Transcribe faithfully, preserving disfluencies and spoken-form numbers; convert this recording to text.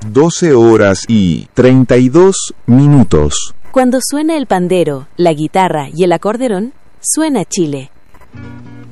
doce horas y treinta y dos minutos. Cuando suena el pandero, la guitarra y el acordeón, suena Chile.